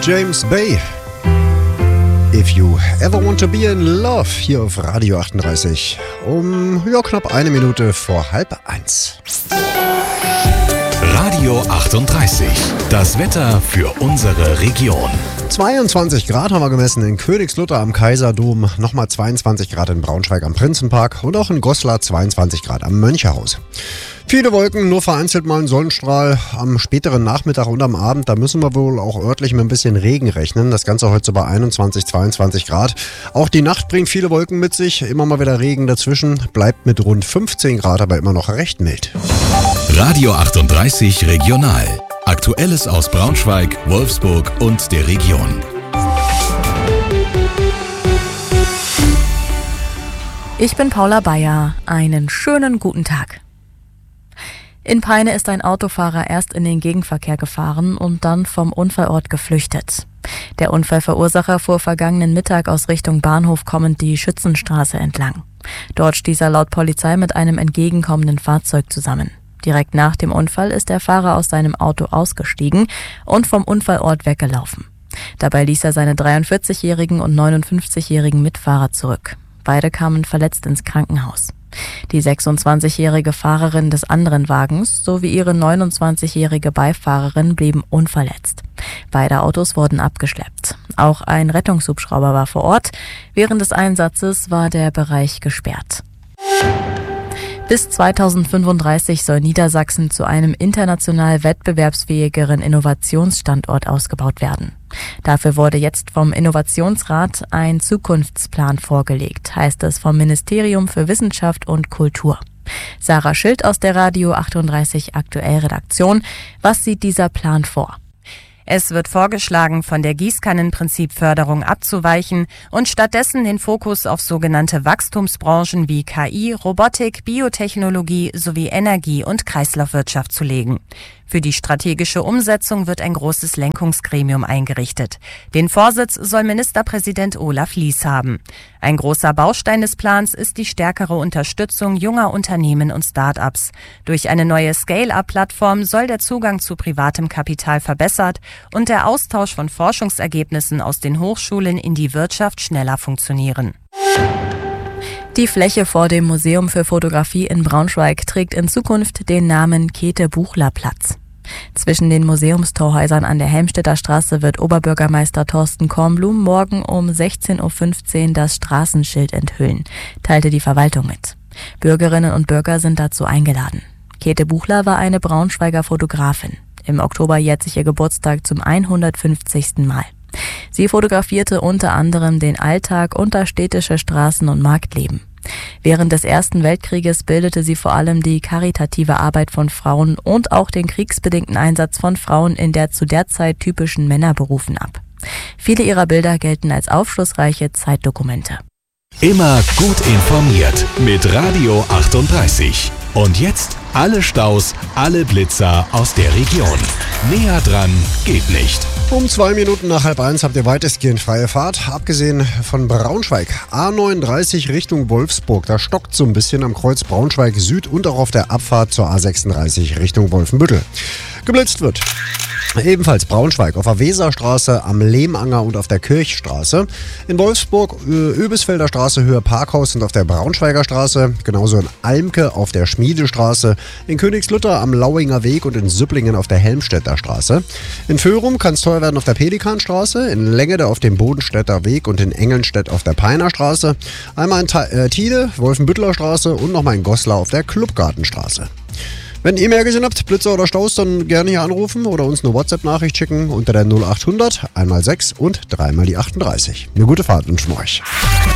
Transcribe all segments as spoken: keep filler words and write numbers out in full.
James Bay. If you ever want to be in love, hier auf Radio achtunddreißig. Um ja, knapp eine Minute vor halb eins. Radio achtunddreißig. Das Wetter für unsere Region. zweiundzwanzig Grad haben wir gemessen in Königslutter am Kaiserdom, nochmal zweiundzwanzig Grad in Braunschweig am Prinzenpark und auch in Goslar zweiundzwanzig Grad am Möncherhaus. Viele Wolken, nur vereinzelt mal ein Sonnenstrahl am späteren Nachmittag und am Abend. Da müssen wir wohl auch örtlich mit ein bisschen Regen rechnen. Das Ganze heute so bei einundzwanzig, zweiundzwanzig Grad. Auch die Nacht bringt viele Wolken mit sich. Immer mal wieder Regen dazwischen. Bleibt mit rund fünfzehn Grad aber immer noch recht mild. Radio achtunddreißig Regional. Aktuelles aus Braunschweig, Wolfsburg und der Region. Ich bin Paula Bayer. Einen schönen guten Tag. In Peine ist ein Autofahrer erst in den Gegenverkehr gefahren und dann vom Unfallort geflüchtet. Der Unfallverursacher fuhr vergangenen Mittag aus Richtung Bahnhof kommend die Schützenstraße entlang. Dort stieß er laut Polizei mit einem entgegenkommenden Fahrzeug zusammen. Direkt nach dem Unfall ist der Fahrer aus seinem Auto ausgestiegen und vom Unfallort weggelaufen. Dabei ließ er seine dreiundvierzigjährigen und neunundfünfzigjährigen Mitfahrer zurück. Beide kamen verletzt ins Krankenhaus. Die sechsundzwanzigjährige Fahrerin des anderen Wagens sowie ihre neunundzwanzigjährige Beifahrerin blieben unverletzt. Beide Autos wurden abgeschleppt. Auch ein Rettungshubschrauber war vor Ort. Während des Einsatzes war der Bereich gesperrt. Bis zweitausendfünfunddreißig soll Niedersachsen zu einem international wettbewerbsfähigeren Innovationsstandort ausgebaut werden. Dafür wurde jetzt vom Innovationsrat ein Zukunftsplan vorgelegt, heißt es vom Ministerium für Wissenschaft und Kultur. Sarah Schild aus der Radio achtunddreißig Aktuell Redaktion. Was sieht dieser Plan vor? Es wird vorgeschlagen, von der Gießkannenprinzipförderung abzuweichen und stattdessen den Fokus auf sogenannte Wachstumsbranchen wie K I, Robotik, Biotechnologie sowie Energie- und Kreislaufwirtschaft zu legen. Für die strategische Umsetzung wird ein großes Lenkungsgremium eingerichtet. Den Vorsitz soll Ministerpräsident Olaf Lies haben. Ein großer Baustein des Plans ist die stärkere Unterstützung junger Unternehmen und Start-ups. Durch eine neue Scale-up-Plattform soll der Zugang zu privatem Kapital verbessert und der Austausch von Forschungsergebnissen aus den Hochschulen in die Wirtschaft schneller funktionieren. Die Fläche vor dem Museum für Fotografie in Braunschweig trägt in Zukunft den Namen Käthe-Buchler-Platz. Zwischen den Museumstorhäusern an der Helmstedter Straße wird Oberbürgermeister Thorsten Kornblum morgen um sechzehn Uhr fünfzehn das Straßenschild enthüllen, teilte die Verwaltung mit. Bürgerinnen und Bürger sind dazu eingeladen. Käthe Buchler war eine Braunschweiger Fotografin. Im Oktober jährt sich ihr Geburtstag zum hundertfünfzigsten Mal. Sie fotografierte unter anderem den Alltag und das städtische Straßen- und Marktleben. Während des Ersten Weltkrieges bildete sie vor allem die karitative Arbeit von Frauen und auch den kriegsbedingten Einsatz von Frauen in der zu der Zeit typischen Männerberufen ab. Viele ihrer Bilder gelten als aufschlussreiche Zeitdokumente. Immer gut informiert mit Radio achtunddreißig. Und jetzt alle Staus, alle Blitzer aus der Region. Näher dran geht nicht. Um zwei Minuten nach halb eins habt ihr weitestgehend freie Fahrt. Abgesehen von Braunschweig. A neununddreißig Richtung Wolfsburg. Da stockt so ein bisschen am Kreuz Braunschweig Süd und auch auf der Abfahrt zur A sechsunddreißig Richtung Wolfenbüttel. Geblitzt wird. Ebenfalls Braunschweig auf der Weserstraße, am Lehmanger und auf der Kirchstraße. In Wolfsburg, Öbisfelder Straße, Höhe Parkhaus und auf der Braunschweiger Straße. Genauso in Almke auf der Schmiedestraße. In Königslutter am Lauinger Weg und in Süpplingen auf der Helmstedter Straße. In Föhrum kann es teuer werden auf der Pelikanstraße. In Längede auf dem Bodenstädter Weg und in Engelnstedt auf der Peiner Straße. Einmal in äh, Tide, Wolfenbütteler Straße und nochmal in Goslar auf der Klubgartenstraße. Wenn ihr mehr gesehen habt, Blitzer oder Staus, dann gerne hier anrufen oder uns eine WhatsApp-Nachricht schicken unter der null achthundert, einmal sechs und dreimal die achtunddreißig. Eine gute Fahrt wünschen wir euch.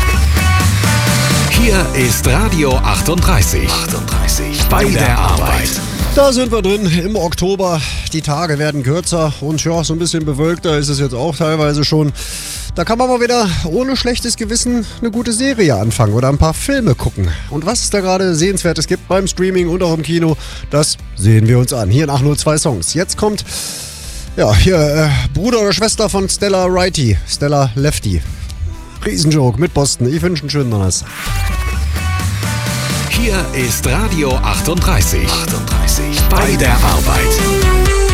Hier ist Radio achtunddreißig. achtunddreißig bei der Arbeit. Da sind wir drin im Oktober. Die Tage werden kürzer und ja, so ein bisschen bewölkter ist es jetzt auch teilweise schon. Da kann man mal wieder ohne schlechtes Gewissen eine gute Serie anfangen oder ein paar Filme gucken. Und was es da gerade Sehenswertes gibt beim Streaming und auch im Kino, das sehen wir uns an. Hier nach nur zwei Songs. Jetzt kommt, ja, hier äh, Bruder oder Schwester von Stella Righty, Stella Lefty. Riesenjoke mit Boston. Ich wünsche einen schönen Donnerstag. Hier ist Radio achtunddreißig. achtunddreißig bei der Arbeit.